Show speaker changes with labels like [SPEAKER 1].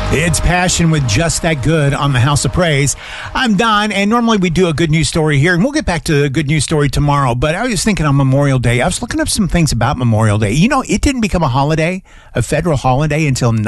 [SPEAKER 1] It's Passion with Just That Good on the House of Praise. I'm Don, and normally we do a good news story here, and we'll get back to the good news story tomorrow. But I was thinking on Memorial Day, I was looking up some things about Memorial Day. You know, it didn't become a holiday, a federal holiday, until